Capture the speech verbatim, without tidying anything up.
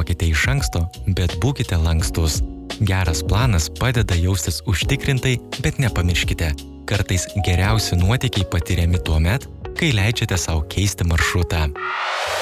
Nesiplanuokite iš anksto, bet būkite lankstus. Geras planas padeda jaustis užtikrintai, bet nepamirškite. Kartais geriausi nuotykiai patiriami tuomet, kai leidžiate sau keisti maršrutą.